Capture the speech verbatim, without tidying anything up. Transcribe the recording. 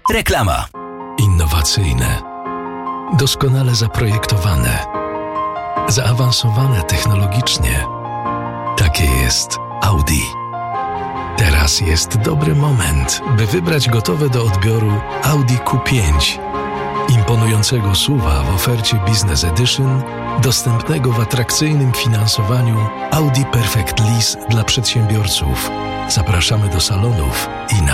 Reklama. Innowacyjne, doskonale zaprojektowane, zaawansowane technologicznie. Takie jest Audi. Teraz jest dobry moment, by wybrać gotowe do odbioru Audi Q pięć. Imponującego S U V-a w ofercie Business Edition, dostępnego w atrakcyjnym finansowaniu Audi Perfect Lease dla przedsiębiorców. Zapraszamy do salonów i na